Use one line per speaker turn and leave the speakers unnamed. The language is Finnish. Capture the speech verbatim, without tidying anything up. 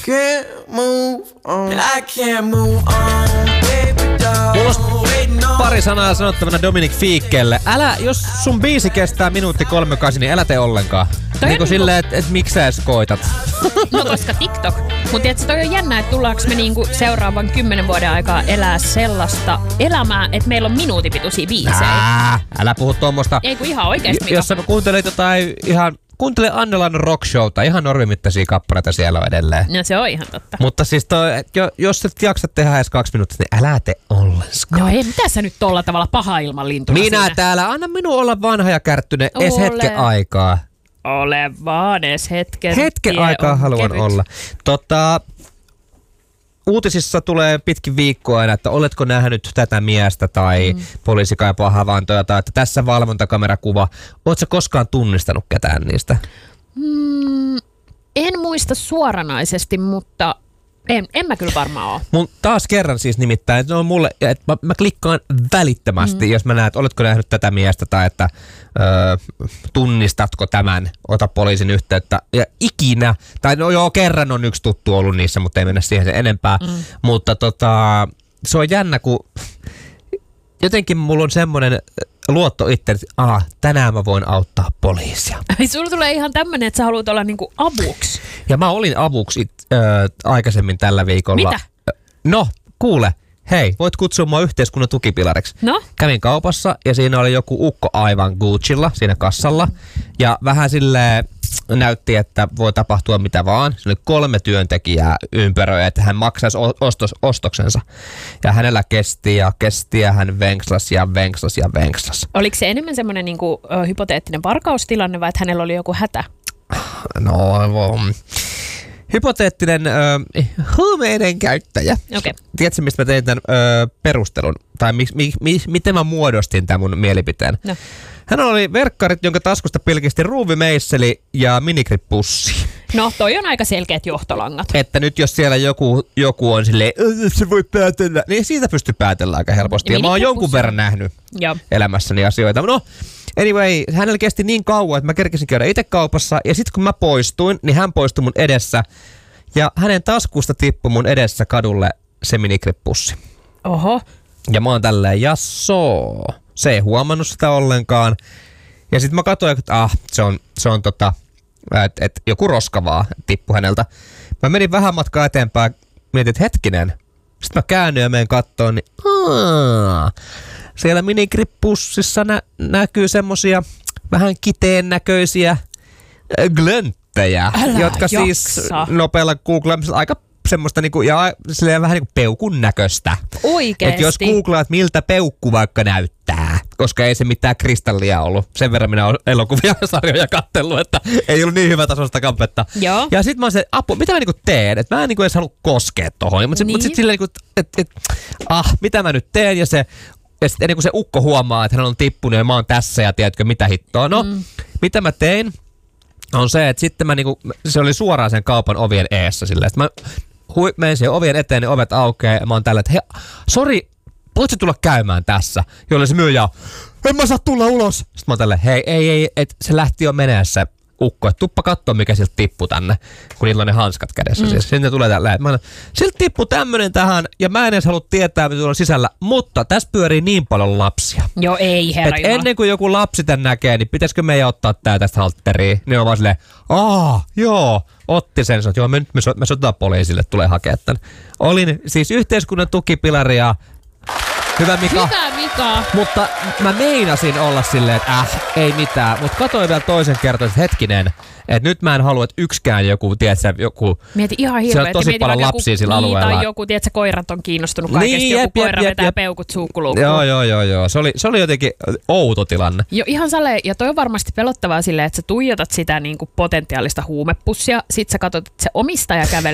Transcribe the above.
can't move on. I can't move on, baby doll.
Mulla on pari sanaa sanottavana Dominic Fiikkelle. Älä, jos sun biisi kestää minuutti kolmekymmentäkahdeksan, niin älä tee ollenkaan. Toi niin kuin silleen, että et, miksi sä edes koitat?
No koska TikTok. Mut tiedätkö, toi on jännä, että tullaanko me niinku seuraavan kymmenen vuoden aikaa elää sellaista elämää, että meillä on minuutipituisia biisejä.
Ää, älä puhu tuommoista.
Ei kun ihan oikeesti.
J- jos sä kuuntelet jotain ihan... Kuuntele Annelan rock-showta, ihan normimittaisia kappaleita siellä on edelleen.
No se on ihan totta.
Mutta siis toi, jo, jos et jaksa tehdä edes kaksi minuuttia, niin älä tee ollenkaan.
No ei, mitä sä nyt tolla tavalla paha ilman lintuna
Minä
siinä?
täällä, anna minun olla vanha ja kärttyinen edes hetken aikaa.
Ole vaan edes hetken.
Hetken aikaa haluan
kevyt.
olla. Tota, uutisissa tulee pitkin viikkoa aina, että oletko nähnyt tätä miestä tai mm. poliisi kaipaa havaintoja tai että tässä valvontakamerakuva. Ootko koskaan tunnistanut ketään niistä?
Mm, en muista suoranaisesti, mutta en, en mä kyllä varmaan ole.
Mun taas kerran siis nimittäin, että on mulle, että mä, mä klikkaan välittömästi, mm. jos mä näen, että oletko nähnyt tätä miestä tai että ö, tunnistatko tämän, ota poliisin yhteyttä. Ja ikinä, tai no joo, kerran on yksi tuttu ollut niissä, mutta ei mennä siihen sen enempää. Mm. Mutta tota, se on jännä, kun jotenkin mulla on semmoinen luotto itse, että aha, tänään mä voin auttaa poliisia.
Ai sulla tulee ihan tämmönen, että sä haluat olla niinku avuksi.
Ja mä olin avuksi it, ö, aikaisemmin tällä viikolla.
Mitä?
No, kuule. Hei, voit kutsua mua yhteiskunnan tukipilariksi.
No?
Kävin kaupassa ja siinä oli joku ukko aivan Gucciilla siinä kassalla. Ja vähän silleen näytti, että voi tapahtua mitä vaan. Siinä oli kolme työntekijää ympäröi, että hän maksaisi ostos, ostoksensa. Ja hänellä kesti ja kesti ja hän venkslas ja venkslas ja venkslas.
Oliko se enemmän semmoinen niinku, ö, hypoteettinen varkaustilanne vai että hänellä oli joku hätä?
No, um, hypoteettinen ö, huumeiden käyttäjä.
Okay.
Tiedätkö, mistä mä tein tämän ö, perustelun? Tai mi, mi, mi, miten mä muodostin tämän mun mielipiteen?
No.
Hän oli verkkarit, jonka taskusta pilkisti ruuvimeisseli ja minigrip-pussi.
No, toi on aika selkeät johtolangat.
Että nyt jos siellä joku, joku on silleen, se voi päätellä, niin siitä pystyy päätellä aika helposti. Ja mä oon jonkun verran nähnyt
Joo.
elämässäni asioita. No, anyway, hänellä kesti niin kauan, että mä kerkesin käydä itse kaupassa. Ja sitten kun mä poistuin, niin hän poistui mun edessä. Ja hänen taskusta tippui mun edessä kadulle se minigrip-pussi.
Oho.
Ja mä oon tälleen, jassoo. Se ei huomannut sitä ollenkaan. Ja sitten mä katsoin, että ah, se on, se on tota, että et joku roska vaan tippui häneltä. Mä menin vähän matkaa eteenpäin, mietin, että hetkinen. Sitten mä käännyin ja menen kattoon, niin aah, siellä minigrip-pussissa nä- näkyy semmosia vähän kiteen näköisiä glönttejä,
Älä
jotka
jaksa.
siis nopealla googlaamisella aika semmoista niinku, ja silleen vähän niinku peukun näköistä.
Oikeesti?
Et jos googlaat, miltä peukku vaikka näyttää, koska ei se mitään kristallia ollut. Sen verran minä olen elokuvia ja sarjoja kattellut, että ei ollut niin hyvä tasosta kampetta.
Joo.
Ja sit mä oon se, apu, mitä mä niinku teen? Et mä en niinku edes halua koskea tohon. Mutta
niin.
mut sit silleen niinku, että et, ah, mitä mä nyt teen? Ja se, ja sit ennen kuin se ukko huomaa, että hän on tippunut ja mä oon tässä ja tiedätkö mitä hittoa. No, mm. mitä mä tein? On se, että sitten mä niinku, se oli suoraan sen kaupan ovien eessä silleen, että mä hui, menen siihen ovien eteen, niin ovet aukeaa ja mä oon tällä, että hei, sori, voitko tulla käymään tässä? Jolle se myyjä, en mä saa tulla ulos. Sitten mä oon tällä, hei, ei, ei, et se lähti jo meneessä ukko, että tuppa kattoo mikä siltä tippui tänne, kun niillä on ne hanskat kädessä. Mm. Siis. Sitten tulee tällä, mä oon, siltä tippui tämmönen tähän ja mä en edes halua tietää, mitä tuolla on sisällä, mutta tässä pyörii niin paljon lapsia.
Joo, ei herra
Et ennen kuin joku lapsi tän näkee, niin pitäisikö meidän ottaa tää tästä haltteriin? Niin on vaan silleen, aah, joo, otti sen, että joo, me nyt me, so, me sotetaan poliisille, tulee hakea tän. Olin siis yhteiskunnan tukipilari ja hyvä Mika.
Hyvä Mika.
Mutta mä meinasin olla silleen, että äh, ei mitään. Mutta katsoin vielä toisen kertoon, että hetkinen, että nyt mä en halua, että yksikään joku, tiedätkö, joku...
Mieti ihan hirveä.
Siellä on tosi paljon lapsia
joku,
sillä alueella.
Niin, tai joku, tiedätkö, koirat on kiinnostunut kaikesta.
Niin,
joku
jep,
koira
jep,
vetää
jep.
peukut suukkuluukkuun.
Joo, joo, joo, joo. Se oli, se oli jotenkin outo tilanne.
Jo, ihan salee, ja toi on varmasti pelottavaa silleen, että sä tuijotat sitä niin kuin potentiaalista huumepussia, sit sä katsot, että se omistaja kävelee